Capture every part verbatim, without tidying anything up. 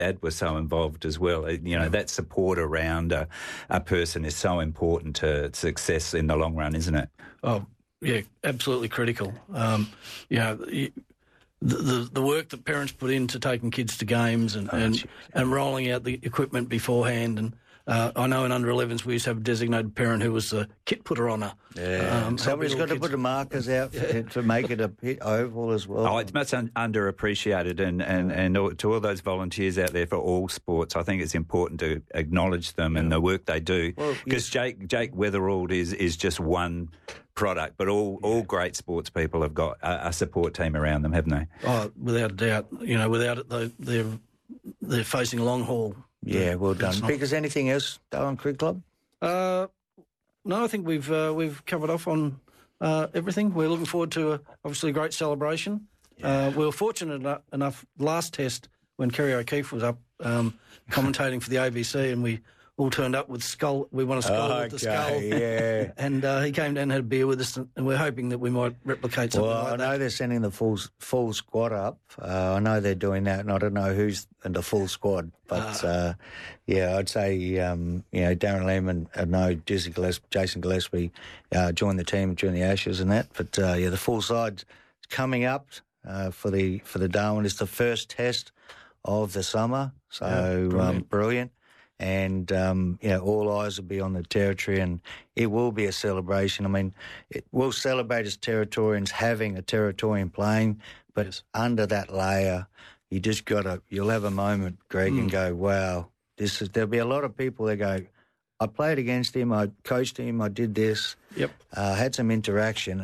Dad was so involved as well. You know, that support around a, a person is so important to success in the long run, isn't it? Oh, yeah, absolutely critical. Um, you know, the, the the work that parents put into taking kids to games and, oh, and, and rolling out the equipment beforehand. And uh, I know in under elevens we used to have a designated parent who was the kit putter honor. Yeah, um, somebody's got to put the markers out yeah. to make it a pit oval as well. Oh, it's much un- underappreciated, and, and, and all, to all those volunteers out there for all sports, I think it's important to acknowledge them yeah. and the work they do. Because well, yes. Jake Jake Weatherald is is just one product, but all, yeah. all great sports people have got a, a support team around them, haven't they? Oh, without a doubt. You know, without it, they, they're they're facing a long haul. Yeah, well done. Not... Because anything else, Darwin Cricket Club? Uh, no, I think we've uh, we've covered off on uh, everything. We're looking forward to a, obviously a great celebration. Yeah. Uh, we were fortunate enough, enough last test when Kerry O'Keefe was up um, commentating for the A B C, and we all turned up with skull. We won a skull okay, with the skull. Yeah. And uh, he came down and had a beer with us, and we're hoping that we might replicate something well, like I that. know they're sending the full full squad up. Uh, I know they're doing that, and I don't know who's in the full squad. But, uh, uh, yeah, I'd say, um, you know, Darren Lehman, I know Jason Gillespie, Jason Gillespie uh, joined the team during the Ashes and that. But, uh, yeah, the full side's coming up uh, for the for the Darwin. It's the first test of the summer, so yeah, brilliant. Um, brilliant. And, um, you know, all eyes will be on the territory, and it will be a celebration. I mean, it will celebrate as Territorians having a Territorian playing, but yes. under that layer, you just got to, you'll have a moment, Greg, mm. and go, wow, this is, there'll be a lot of people that go, I played against him, I coached him, I did this, yep, uh, had some interaction.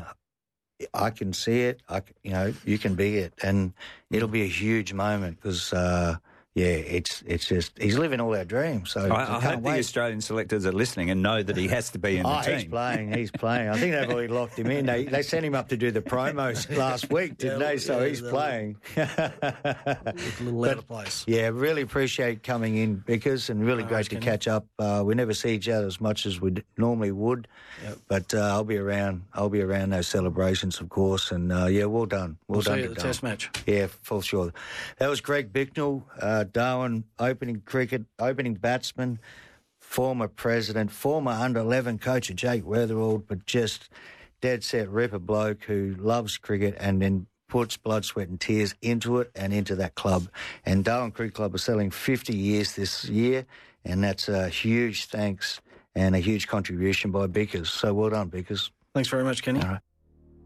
I can see it, I, you know, you can be it. And it'll be a huge moment because, uh, yeah, it's it's just, he's living all our dreams. So I, I hope wait. the Australian selectors are listening and know that he has to be in the oh, team. he's playing, he's playing. I think they've already locked him in. They they sent him up to do the promos last week, didn't yeah, they? So yeah, he's playing. A little out of place. Yeah, really appreciate coming in, Bickers, and really no, great to catch up. Uh, we never see each other as much as we normally would, yep. but uh, I'll be around. I'll be around those celebrations, of course. And uh, yeah, well done. Well we'll done. See you at the Test match. Yeah, for sure. That was Greg Bicknell, uh, Darwin opening cricket, opening batsman, former president, former under eleven coach of Jake Weatherald, but just dead set ripper bloke who loves cricket and then puts blood, sweat and tears into it and into that club. And Darwin Cricket Club are selling fifty years this year, and that's a huge thanks and a huge contribution by Bickers. So well done, Bickers. Thanks very much, Kenny. All right.